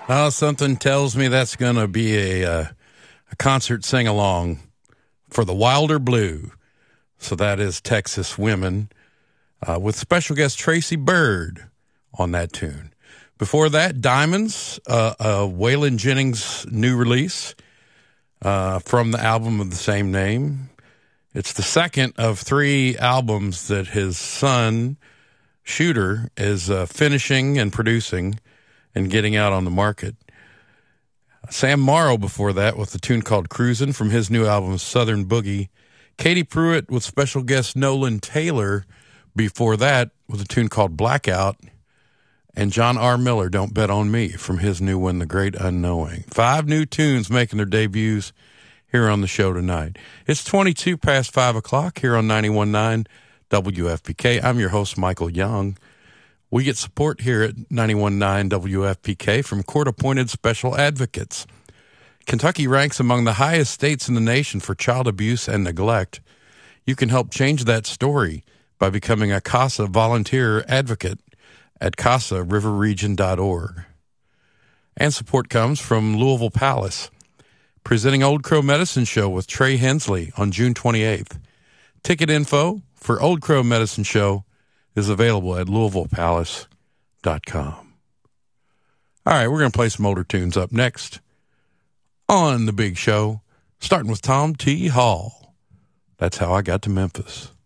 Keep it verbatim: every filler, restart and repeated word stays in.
Oh, something tells me that's going to be a, uh, a concert sing-along for the Wilder Blue. So that is Texas Women uh, with special guest Tracy Byrd on that tune. Before that, Diamonds, uh, uh, Waylon Jennings' new release uh, from the album of the same name. It's the second of three albums that his son, Shooter, is uh, finishing and producing and getting out on the market. Sam Morrow before that with a tune called Cruisin' from his new album Southern Boogie. Katie Pruitt with special guest Nolan Taylor before that with a tune called Blackout. And John R. Miller, Don't Bet on Me, from his new one, The Great Unknowing. Five new tunes making their debuts here on the show tonight. It's twenty-two past five o'clock here on ninety-one point nine W F P K. I'm your host, Michael Young. We get support here at ninety-one point nine W F P K from court-appointed special advocates. Kentucky ranks among the highest states in the nation for child abuse and neglect. You can help change that story by becoming a CASA volunteer advocate at casa river region dot org. And support comes from Louisville Palace, presenting Old Crow Medicine Show with Trey Hensley on June twenty-eighth. Ticket info for Old Crow Medicine Show is available at louisville palace dot com. All right, we're going to play some older tunes up next on The Big Show, starting with Tom T. Hall. That's How I Got to Memphis.